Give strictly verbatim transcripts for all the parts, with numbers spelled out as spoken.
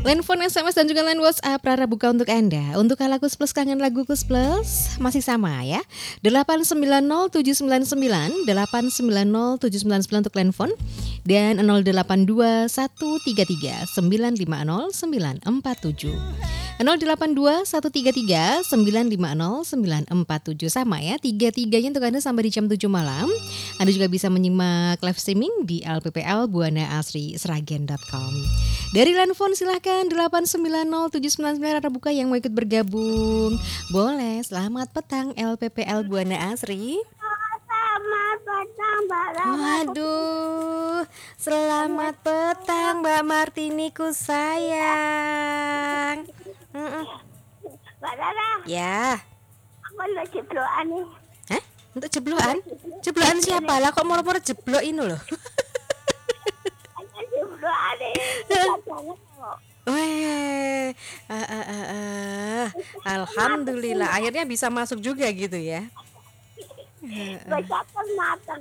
Line phone, S M S dan juga line WhatsApp Rara buka untuk Anda. Untuk Kala Kus Plus kangen lagu Kus Plus masih sama ya. delapan sembilan nol tujuh sembilan sembilan delapan sembilan nol tujuh sembilan sembilan untuk line phone dan nol delapan dua satu tiga tiga sembilan lima nol sembilan empat tujuh. nol delapan dua satu tiga tiga sembilan lima nol sembilan empat tujuh sama ya. Tiga-tiganya untuk Anda sampai di jam tujuh malam. Anda juga bisa menyimak live streaming di l p p l buana asri sragen dot com. Dari line phone silahkan delapan sembilan nol tujuh sembilan sembilan Rara buka yang mau ikut bergabung. Boleh, selamat petang L P P L Buana Asri. Selamat petang Mbak Rara. Waduh, selamat petang Mbak Martiniku sayang. Mm-mm. Mbak Rara, Ya, aku udah jeblokan nih. hah? Untuk jeblokan? Jeblokan siapa lah? Kok moro-moro jeblok ini loh? Aku jeblokan nih. Susah banget kok. Weh, ah, ah, ah, ah. Alhamdulillah akhirnya bisa masuk juga gitu ya. Bacakan matang.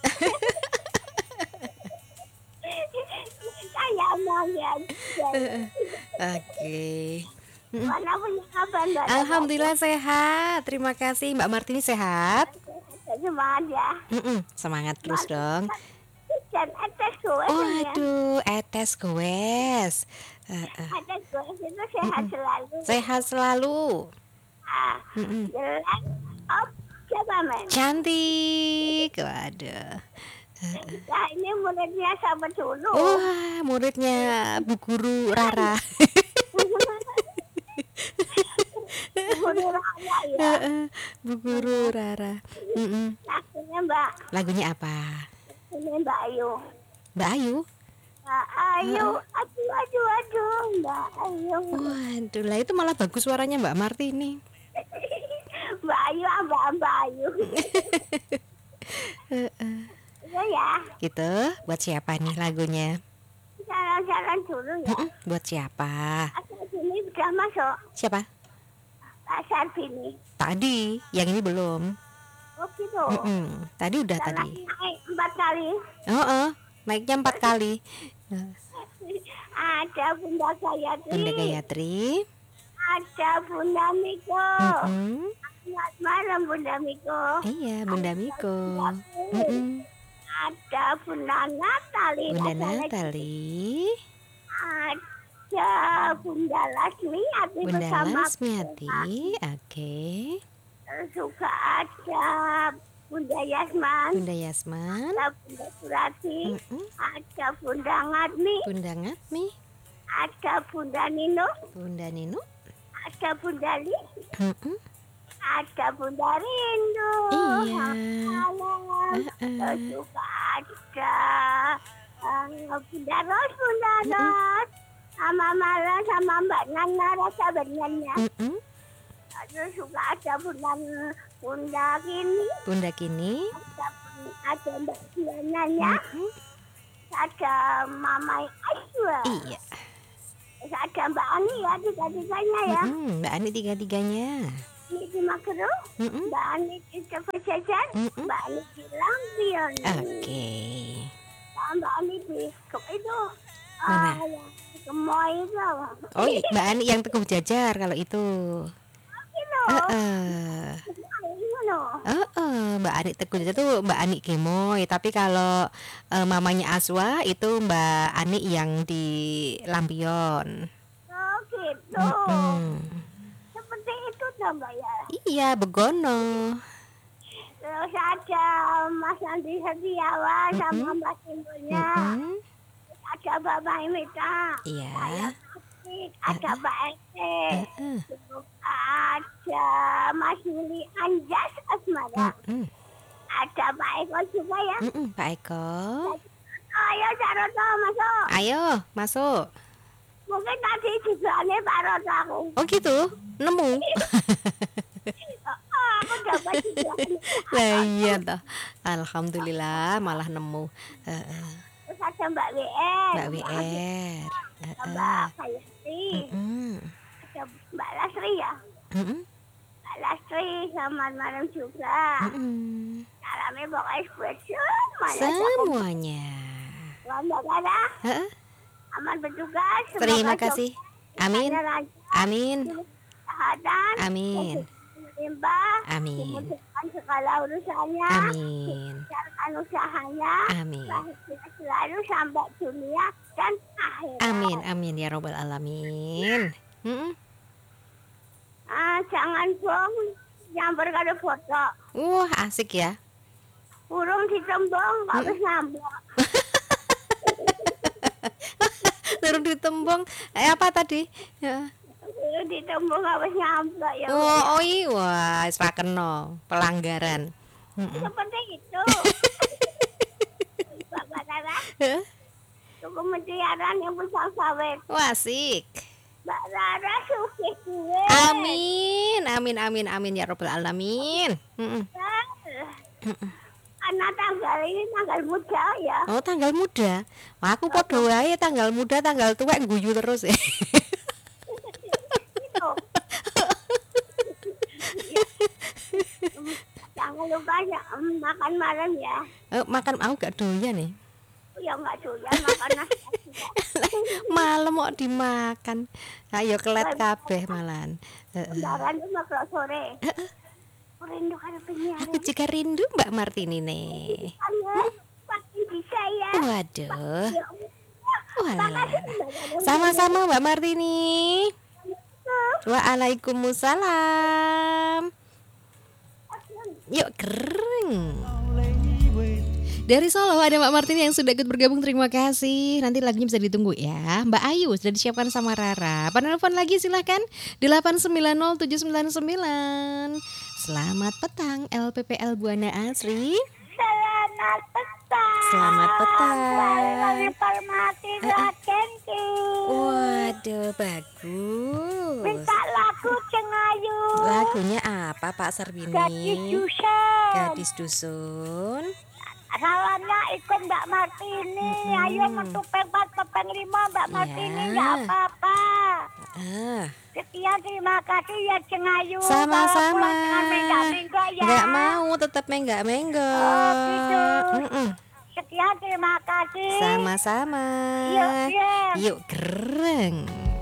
Kayak mau ya. Oke. Mana punya kabar Mbak Rara? Alhamdulillah sehat. Terima kasih Mbak Martini sehat. Semangat ya. Mm-mm, semangat terus dong. Dan etes gue Oh ya. aduh, etes goes. Uh, uh. Etes gue itu sehat selalu. Sehat selalu. Ah, Mm-mm. jelas. Oh, siapa men? Cantik. Waduh. Nah ini muridnya sama dulu. Wah, muridnya Bu Guru Rara. Murid Rara ya. Bu Guru Rara. Mm-mm. Akhirnya Mbak, Lagunya apa? ini Mbak Ayu. Mbak Ayu. Mbak Ayu, aduh aduh aduh Mbak Ayu. Waduh, lah itu malah bagus suaranya Mbak Martini. Mbak Ayu, Mbak Mbak Ayu. Itu ya, Gitu, buat siapa nih lagunya? jalan-jalan dulu ya. Mm-mm, buat siapa? Asal sini sudah masuk. Siapa? Asal sini. Tadi, yang ini belum. Oh gitu. Mm-mm, tadi udah Jalan tadi. naik empat kali. Oh, oh, naiknya empat kali. Ada Bunda Gayatri. Bunda Gayatri. Ada Bunda Miko. Mm-mm. Selamat malam Bunda Miko. Iya, Bunda Miko. Mm-mm. Ada Bunda Natali. Bunda Ada Natali. Ada Bunda Lasmi Ati Bunda bersama Lasmiati. Oke. Terus juga ada Bunda Yasman. Bunda Yasman. Ada Bunda Surati. Mm-mm. Ada Bunda Ngatmi. Bunda Ngatmi. Ada Bunda Nino. Bunda Nino. Ada Bunda Li. Mm-mm. Ada Bunda Rindu. Iya. Malam. Uh-uh. Terus juga ada uh, Bunda Ros, Bunda Ros. Sama Mala, sama Mbak Nana, rasa benarnya. Mm-mm. Terus juga ada Bunda Bunda Kini. Bunda Kini. Ada, ada Mbak Diananya. Mm-mm. Ada Mama Aiswa. Iya. Terus ada Mbak Ani ya, tiga-tiganya ya. Mm-mm, Mbak Ani tiga-tiganya. Ini di Makro. Mm-mm. Mbak Ani di Jajan. Mm-mm. Mbak Ani di Lampion. Oke. Mbak Ani di ke- itu. Mana? Ah, yang Gemoy itu. Oh, i- Mbak Ani yang Teguh Jajar kalau itu. Itu. Heeh. Itu. Heeh, Mbak Ani Teguh Jajar tuh Mbak Ani Gemoy, tapi kalau eh, mamanya Aswa itu Mbak Ani yang di Lampion. Oh gitu. Mm-mm. Seperti itu toh Mbak ya. Iya, Begono. Terus ada Mas Andi Setiawan sama Mm-mm. Mbak Timbulnya. Mm-mm. Ada Bapak Imita. Iya. Saya Patik. Ada Pak Ete. Heeh. Terus ada Mas Yuli Anjas Asmara. Mm-mm. Ada Pak Eko juga ya. Mm-mm, Pak Eko. Ayo Cak Roto masuk. Ayo, masuk. Mungkin tadi juga nih Pak Roto aku. Oh gitu, nemu. Oh, aku dapat juga. Lah iya toh. Alhamdulillah malah nemu. Heeh. Terus ada Mbak W R. Mbak W R. Ada Mbak Kayati. Mm-mm. Ada Mbak Lasri ya. Mm-mm. Mbak Lasri selamat malam juga. Mm-mm. Salamnya pokoknya buat semuanya. Semuanya. Mbak Rara, Heeh. aman bertugas. Terima Semoga kasih. Amin. Ada lancar, Amin. kesehatan, Amin. limbah, Amin. dimudahkan segala urusannya, Amin. lancarkan usahanya, Amin. bahagia selalu sampai dunia dan akhirat. Amin. Amin ya robbal alamin. Mm-mm. Ah, jangan bohong, nyamber kado foto. Wah, asik ya. Burung ditembong, nggak Hmm. bisa nyamber. Turun ditembong. Eh apa tadi? Ya. Burung ditembong, nggak bisa nyamber. Ya, Oh, oh iya, wah, wis ra kena pelanggaran. Mm-mm. seperti itu. Bapak Rara, Heh. itu kementerian yang besar sawit. Wah, asik. Mbak Rara sukses gue. Amin, amin, amin, amin ya robbal alamin. Mm-mm. Karena tanggal ini tanggal muda ya. Oh, tanggal muda. Wah, aku padha wae tanggal muda, tanggal tua guyu terus. Itu. Jangan lupa ya, em, makan malam ya. Eh, makan aku gak doyan nih. Ya nggak doyan makan nasi. Malam kok dimakan. Ayo kelet kabeh malan. Heeh. Lebaran itu makro sore. Rindu kan penyiaran. Aku juga rindu Mbak Martini nih. Halo, pasti bisa ya. Waduh. Ya, Walah. makasih Mbak Rara. Sama-sama Mbak Martini. Waalaikumsalam. Yuk kering. Dari Solo ada Mbak Martini yang sudah ikut bergabung, terima kasih. Nanti lagunya bisa ditunggu ya. Mbak Ayu sudah disiapkan sama Rara. Penelpon lagi silahkan delapan sembilan nol tujuh sembilan sembilan. Selamat petang L P P L Buana Asri. Selamat petang. Selamat petang. Kami hormati Radenki. Waduh, bagus. Minta lagu Cengayu. Lagunya apa Pak Sarbini? Gadis Dusun. Gadis Dusun. Salamnya ikut Mbak Martini. Mm-mm. Ayo metu peng empat peng lima Mbak Martini, Iya. nggak apa-apa. Ah, Sekian, terima kasih ya Cengayu. sama-sama. Kalau pulang jangan mingga-mingga ya. Nggak mau, tetap menggak-menggak. Oh, gitu. Mm-mm. Sekian, terima kasih. Sama-sama. Yuk, yuk. Yuk gereng.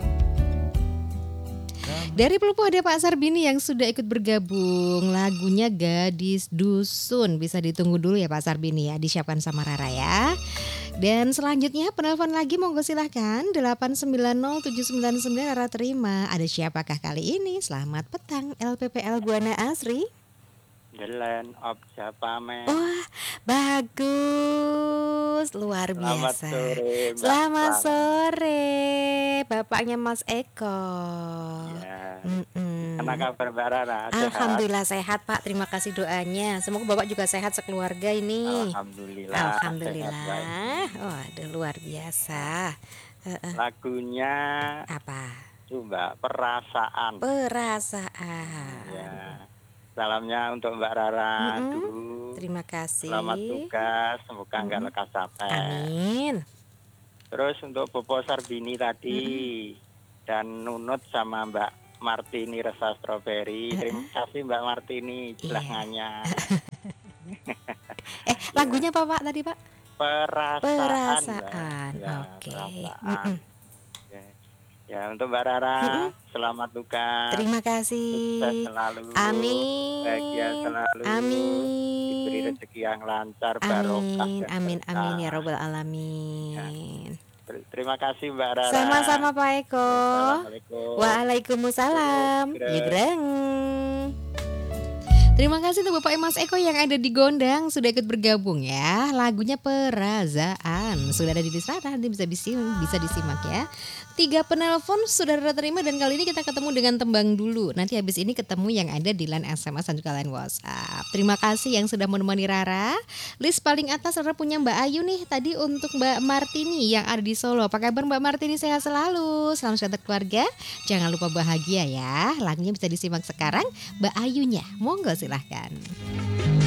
Dari Pelupuh ada Pak Sarbini yang sudah ikut bergabung. Lagunya Gadis Dusun. Bisa ditunggu dulu ya Pak Sarbini ya. Disiapkan sama Rara ya. Dan selanjutnya penelpon lagi, monggo silahkan delapan sembilan nol tujuh sembilan sembilan. Rara terima. Ada siapakah kali ini? Selamat petang L P P L Buana Asri. Jalan Obja Pamer. Wah, bagus, luar Selamat biasa. sore, Mbak Selamat Pram. sore, bapaknya Mas Eko. Ya. Mm-mm. Karena kabar Mbak Rara sehat? Alhamdulillah sehat Pak, terima kasih doanya. Semoga Bapak juga sehat sekeluarga ini. Alhamdulillah. Sehat, Pak. Alhamdulillah. Waduh, luar biasa. Heeh. Lagunya Apa? itu Mbak Perasaan. Perasaan. Ya. Salamnya untuk Mbak Rara Mm-mm. dulu. Terima kasih. Selamat tugas, semoga nggak Mm-mm. lekas capek. Amin. Terus untuk Bopo Sarbini tadi dan Nunut sama Mbak Martini Rasa Strawberry. Terima kasih Mbak Martini Iya. belakannya. Eh, lagunya apa Pak tadi Pak? Perasaan. Perasaan. Mbak. Ya, Oke. perasaan. Mm-mm. Ya. Ya, untuk Mbak Rara, Mm-mm. selamat tugas. Terima Sukses kasih. selalu. Amin. Bahagia selalu. Diberi Amin. rezeki yang lancar, barokah. Amin. dan Amin. berkah. Amin ya robbal alamin. Ter- Terima kasih Mbak Rara. Sama-sama Pak Eko. Assalamualaikum. Waalaikumsalam. Greng. Yegreng. Terima kasih untuk Bapak Mas Eko yang ada di Gondang sudah ikut bergabung ya. Lagunya Perasaan sudah ada di sana, nanti bisa disimak, bisa disimak ya. Tiga penelpon sudah terima dan kali ini kita ketemu dengan tembang dulu. Nanti habis ini ketemu yang ada di line S M S dan juga line WhatsApp. Terima kasih yang sudah menemani Rara. List paling atas Rara punya Mbak Ayu nih tadi untuk Mbak Martini yang ada di Solo. Apa kabar Mbak Martini, sehat selalu? Salam sehat keluarga. Jangan lupa bahagia ya. Lagunya bisa disimak sekarang Mbak Ayunya. Monggo silahkan.